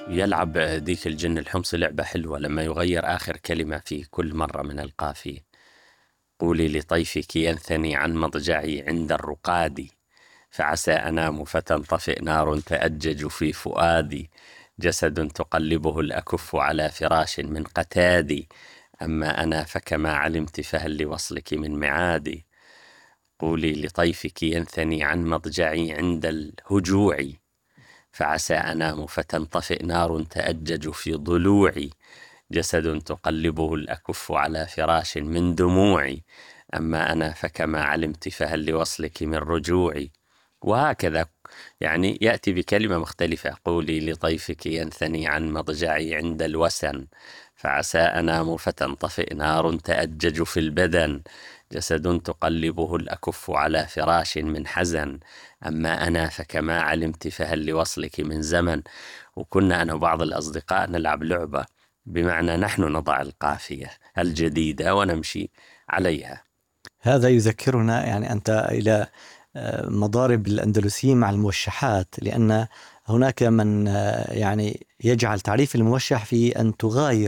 يلعب ديك الجن الحمصي لعبة حلوة لما يغير آخر كلمة في كل مرة من القافية. قولي لطيفك ينثني عن مضجعي عند الرقاد، فعسى أنام فتنطفئ نار تأجج في فؤادي، جسد تقلبه الأكف على فراش من قتادي، أما أنا فكما علمت فهل لوصلك من معادي. قولي لطيفك ينثني عن مضجعي عند الهجوع، فعسى أنام فتنطفئ نار تأجج في ضلوعي، جسد تقلبه الأكف على فراش من دموعي، أما أنا فكما علمت فهل لوصلك من رجوعي. وهكذا يعني يأتي بكلمة مختلفة. قولي لطيفك ينثني عن مضجعي عند الوسن، فعسى أنام فتنطفئ نار تأجج في البدن، جسد تقلبه الأكف على فراش من حزن، أما أنا فكما علمت فهل لوصلك من زمن. وكنا أنا وبعض الأصدقاء نلعب لعبة بمعنى نحن نضع القافية الجديدة ونمشي عليها. هذا يذكرنا يعني أنت إلى مضارب الأندلسيين مع الموشحات، لأن هناك من يعني يجعل تعريف الموشح في أن تغاير